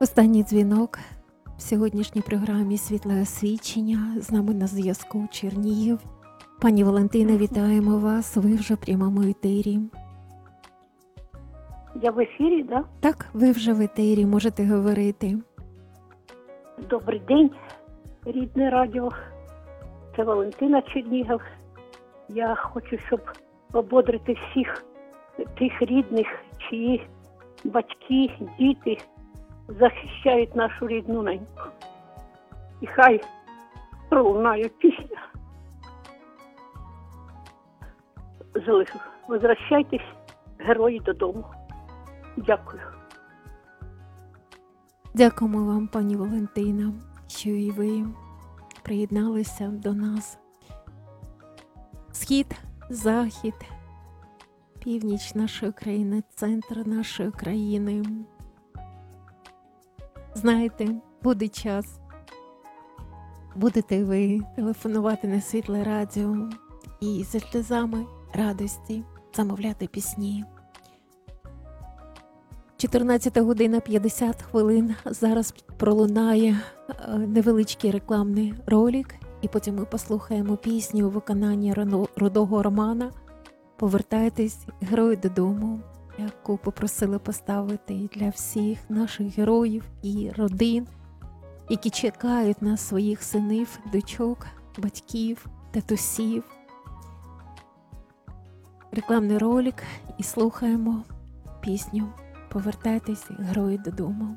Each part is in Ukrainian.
Останній дзвінок в сьогоднішній програмі «Світле освічення». З нами на зв'язку Чернігів. Пані Валентина, вітаємо вас. Ви вже в прямому етері. Я в ефірі, да? Так, ви вже в етері, можете говорити. Добрий день, рідне радіо. Це Валентина Чернігів. Я хочу, щоб ободрити всіх тих рідних, чиї батьки, діти захищають нашу рідну неньку. І хай пролунає пісня. Возвращайтесь, герої, додому. Дякую. Дякуємо вам, пані Валентина, що і ви приєдналися до нас. Схід, захід, північ нашої країни, центр нашої країни. Знаєте, буде час. Будете ви телефонувати на Світле радіо і зі сльозами радості замовляти пісні. 14 година 50 хвилин. Зараз пролунає невеличкий рекламний ролик, і потім ми послухаємо пісню у виконанні Рудого Романа «Повертайтесь, герої, додому», яку попросили поставити для всіх наших героїв і родин, які чекають на своїх синів, дочок, батьків, татусів. Рекламний ролик і слухаємо пісню «Повертайтесь, герої, додому».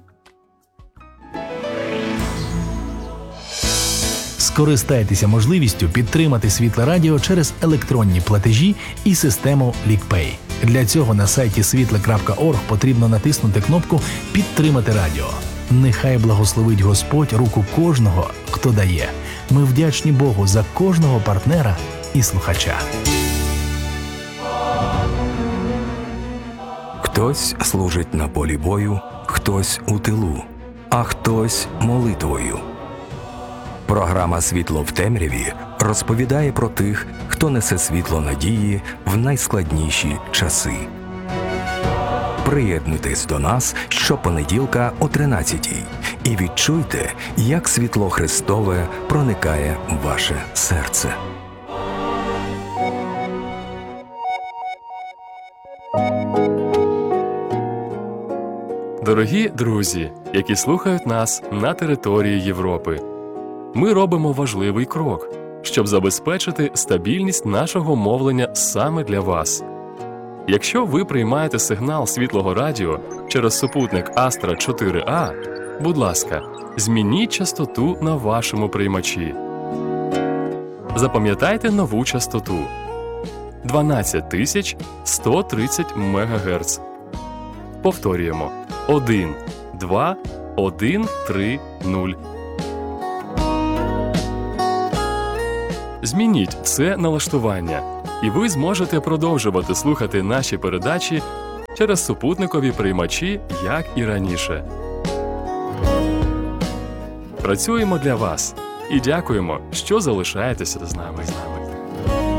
Скористайтеся можливістю підтримати Світле радіо через електронні платежі і систему LickPay. Для цього на сайті світле.орг потрібно натиснути кнопку «Підтримати радіо». Нехай благословить Господь руку кожного, хто дає. Ми вдячні Богу за кожного партнера і слухача. Хтось служить на полі бою, хтось у тилу, а хтось молитвою. Програма «Світло в темряві» розповідає про тих, хто несе світло надії в найскладніші часи. Приєднуйтесь до нас щопонеділка о 13-й і відчуйте, як світло Христове проникає в ваше серце. Дорогі друзі, які слухають нас на території Європи, ми робимо важливий крок, щоб забезпечити стабільність нашого мовлення саме для вас. Якщо ви приймаєте сигнал Світлого радіо через супутник Astra 4A, будь ласка, змініть частоту на вашому приймачі. Запам'ятайте нову частоту – 12130 МГц. Повторюємо – 1, 2, 1, 3, 0. Змініть це налаштування, і ви зможете продовжувати слухати наші передачі через супутникові приймачі, як і раніше. Працюємо для вас і дякуємо, що залишаєтеся з нами.